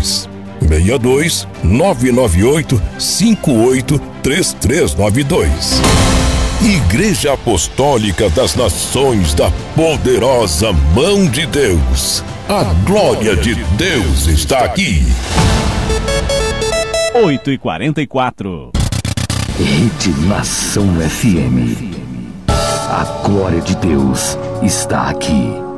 62 998 58 3392. Igreja Apostólica das Nações da Poderosa Mão de Deus. A glória de Deus está aqui. 8h44. Rede Nação FM. A glória de Deus está aqui.